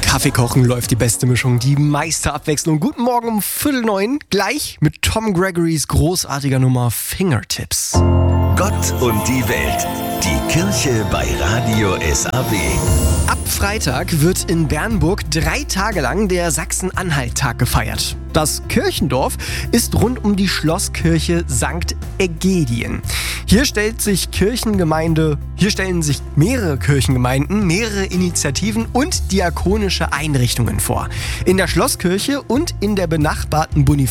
Kaffee kochen läuft die beste Mischung, die meiste Abwechslung. Guten Morgen um 8:45, gleich mit Tom Gregorys großartiger Nummer Fingertips. Gott und die Welt. Die Kirche bei Radio SAW. Ab Freitag wird in Bernburg 3 Tage lang der Sachsen-Anhalt-Tag gefeiert. Das Kirchendorf ist rund um die Schlosskirche St. Ägidien. Hier stellen sich mehrere Kirchengemeinden, mehrere Initiativen und diakonische Einrichtungen vor. In der Schlosskirche und in der benachbarten